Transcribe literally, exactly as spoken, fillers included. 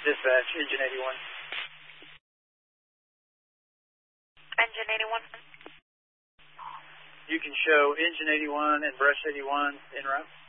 Dispatch, engine eighty-one. Engine eighty-one. You can show engine eighty-one and brush eighty-one en route.